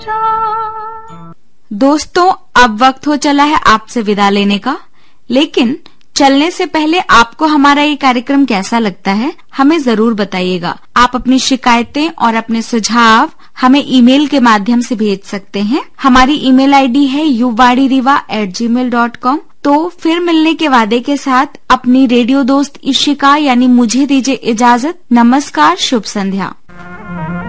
दोस्तों, अब वक्त हो चला है आपसे विदा लेने का, लेकिन चलने से पहले आपको हमारा ये कार्यक्रम कैसा लगता है हमें जरूर बताइएगा। आप अपनी शिकायतें और अपने सुझाव हमें ईमेल के माध्यम से भेज सकते हैं। हमारी ईमेल आईडी है yuvaadiriva@gmail.com। तो फिर मिलने के वादे के साथ अपनी रेडियो दोस्त इशिका यानी मुझे दीजिए इजाजत। नमस्कार, शुभ संध्या।